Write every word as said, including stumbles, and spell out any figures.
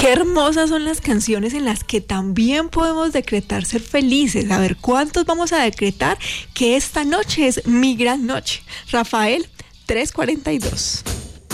Qué hermosas son las canciones en las que también podemos decretar ser felices. A ver, ¿cuántos vamos a decretar que esta noche es mi gran noche? Rafael, tres cuarenta y dos.